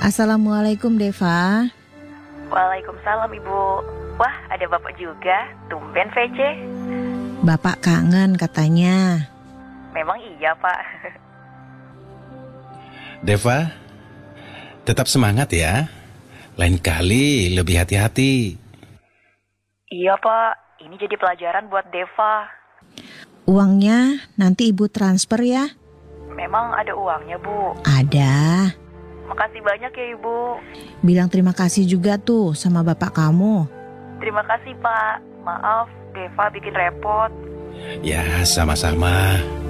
Assalamualaikum Deva. Waalaikumsalam Ibu. Wah, ada Bapak juga. Tumben VC. Bapak kangen katanya. Memang iya Pak. Deva, tetap semangat ya. Lain kali lebih hati-hati. Iya Pak, ini jadi pelajaran buat Deva. Uangnya nanti Ibu transfer ya? Memang ada uangnya Bu. Ada. Makasih banyak ya Ibu. Bilang terima kasih juga tuh sama bapak kamu. Terima kasih Pak. Maaf, Deva bikin repot. Ya, sama-sama.